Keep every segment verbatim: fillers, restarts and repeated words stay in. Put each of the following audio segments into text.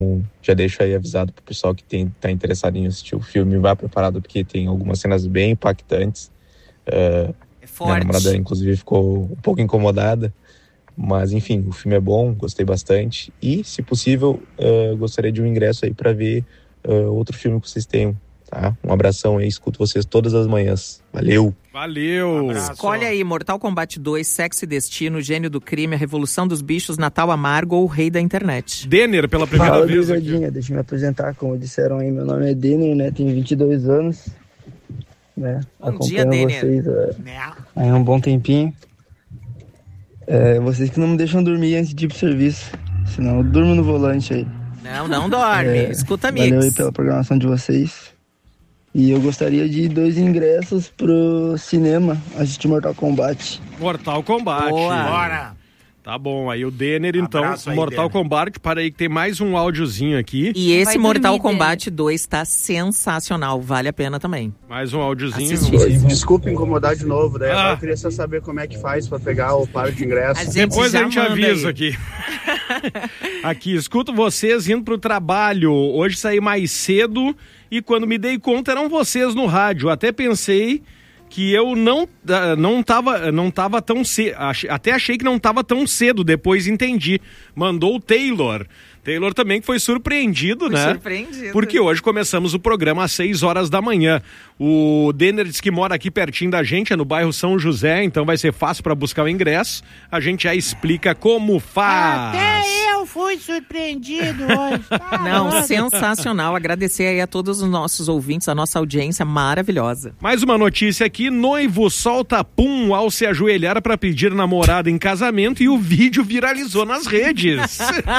Já deixo aí avisado pro pessoal que tem, tá interessado em assistir o filme, vá preparado porque tem algumas cenas bem impactantes. Uh, é forte. Minha namorada, inclusive, ficou um pouco incomodada. Mas, enfim, o filme é bom, gostei bastante. E, se possível, uh, gostaria de um ingresso aí para ver uh, outro filme que vocês tenham. Tá? Um abração aí, escuto vocês todas as manhãs. Valeu! Valeu! Um Escolhe aí Mortal Kombat dois, Sexo e Destino, Gênio do Crime, A Revolução dos Bichos, Natal Amargo ou o Rei da Internet. Denner, pela primeira Fala, vez aqui. Deixa eu me apresentar, como disseram aí, meu nome é Denner, né? Tenho vinte e dois anos. Né? Bom dia, Denner. Vocês é, há um bom tempinho. É, vocês que não me deixam dormir antes de ir pro serviço, senão eu durmo no volante aí. Não, não dorme. É, Escuta a Mix. Valeu aí pela programação de vocês. E eu gostaria de dois ingressos pro cinema assistir Mortal Kombat. Mortal Kombat. Boa. Bora! Tá bom, aí o Denner, então, Abraço aí, Mortal Denner. Kombat, para aí que tem mais um áudiozinho aqui. E esse Vai Mortal dormir, Kombat dois tá sensacional, vale a pena também. Mais um áudiozinho. Assistir. Desculpa incomodar de novo, daí Ah. eu queria só saber como é que faz pra pegar o par de ingresso. A gente Depois já a gente manda avisa aí. aqui. Aqui, escuto vocês indo pro trabalho. Hoje saí mais cedo e quando me dei conta eram vocês no rádio. Até pensei que eu não, não tava, não tava tão cedo, até achei que não tava tão cedo, depois entendi. Mandou o Taylor. Taylor também que foi surpreendido, Foi né? surpreendido. Porque hoje começamos o programa às seis horas da manhã. O Denner diz que mora aqui pertinho da gente, é no bairro São José, então vai ser fácil para buscar o ingresso. A gente já explica como faz. Até eu fui surpreendido hoje. Tá Não, louco. sensacional. Agradecer aí a todos os nossos ouvintes, a nossa audiência maravilhosa. Mais uma notícia aqui, noivo solta pum ao se ajoelhar para pedir namorada em casamento e o vídeo viralizou nas redes.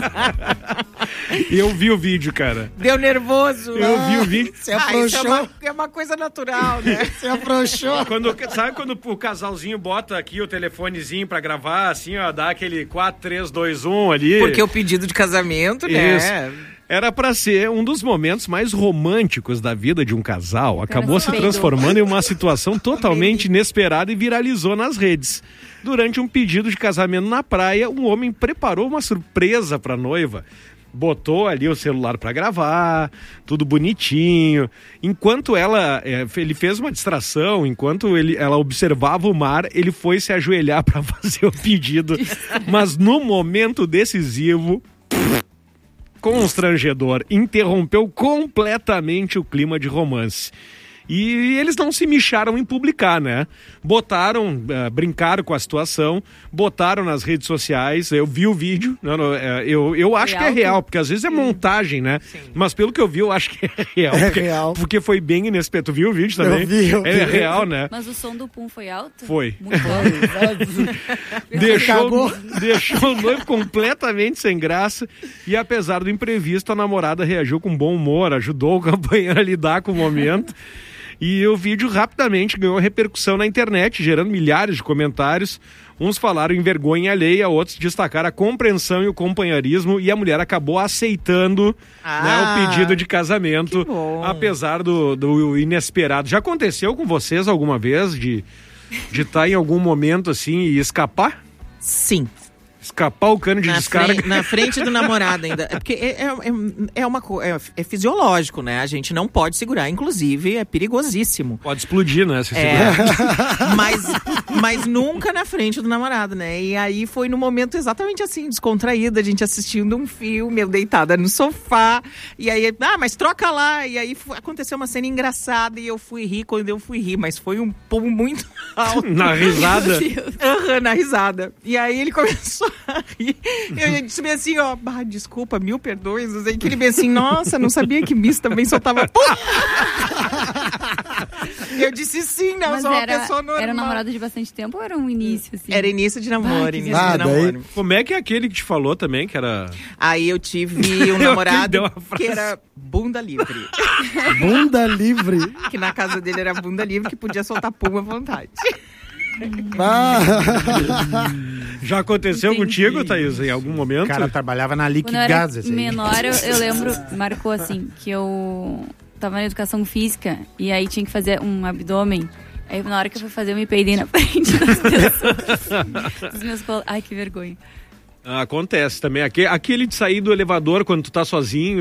Eu vi o vídeo, cara. Deu nervoso. Eu vi o vídeo. Você Ah, isso é afrouxou. uma, é uma coisa natural, né? Você afrouxou. Quando, sabe quando o casalzinho bota aqui o telefonezinho pra gravar, assim, ó, dá aquele quatro, três, dois, um ali? Porque o pedido de casamento, né? Isso. Era pra ser um dos momentos mais românticos da vida de um casal. Acabou se peidou. transformando em uma situação totalmente inesperada e viralizou nas redes. Durante um pedido de casamento na praia, um homem preparou uma surpresa pra noiva. Botou ali o celular pra gravar, tudo bonitinho. Enquanto ela, é, ele fez uma distração, enquanto ele, ela observava o mar, ele foi se ajoelhar pra fazer o pedido. Mas no momento decisivo, constrangedor, interrompeu completamente o clima de romance. E eles não se micharam em publicar, né? Botaram, uh, brincaram com a situação, botaram nas redes sociais, eu vi o vídeo, não, não, uh, eu, eu acho Real? que é real, porque às vezes é montagem, né? Sim. Mas pelo que eu vi, eu acho que é real. É porque, real. porque foi bem inesperado. Tu viu o vídeo também? Eu vi, eu É vi. real, né? Mas o som do pum foi alto? Foi. Muito alto. Deixou, Cagou. deixou o noivo completamente sem graça e apesar do imprevisto, a namorada reagiu com bom humor, ajudou o companheiro a lidar com o momento. E o vídeo rapidamente ganhou repercussão na internet, gerando milhares de comentários. Uns falaram em vergonha alheia, outros destacaram a compreensão e o companheirismo, e a mulher acabou aceitando Ah, né, o pedido de casamento, que bom. apesar do, do inesperado. Já aconteceu com vocês alguma vez de de estar em algum momento assim e escapar? Sim. Escapar o cano de Na, descarga? fre- na frente do namorado ainda. É porque é, é, é uma co- é, é fisiológico, né? A gente não pode segurar. Inclusive, é perigosíssimo. Pode explodir, né? Se É, segurar. mas, mas nunca na frente do namorado, né? E aí foi no momento exatamente assim, descontraída, a gente assistindo um filme, eu deitada no sofá, e aí, ah, mas troca lá, e aí foi- aconteceu uma cena engraçada e eu fui rir quando eu fui rir, mas foi um pum muito alto. Na risada. Aham, na risada. E aí ele começou a rir. Eu disse bem assim, ó, bah, desculpa, mil perdões, não sei, que ele bem assim, nossa, não sabia que Miss também soltava pum! Eu disse sim, não, Mas sou uma era, pessoa normal. era um namorado de bastante tempo ou era um início, assim? Era início de namoro, Ah, que início de Ah, daí- namoro. Como é que é aquele que te falou também, que era... Aí eu tive um deu namorado uma frase. que era bunda livre. Bunda livre. Que na casa dele era bunda livre, que podia soltar pum à vontade. Ah. Já aconteceu Entendi. contigo, Thaís, em algum momento? O cara trabalhava na Lick Quando eu era Gas. esse aí. menor, eu, eu lembro, marcou assim, que eu tava na educação física e aí tinha que fazer um abdômen. Aí na hora que eu fui fazer, eu me peidei na frente das pessoas. Dos meus colegas. Ai, que vergonha. Acontece também. Aque- Aquele de sair do elevador quando tu tá sozinho,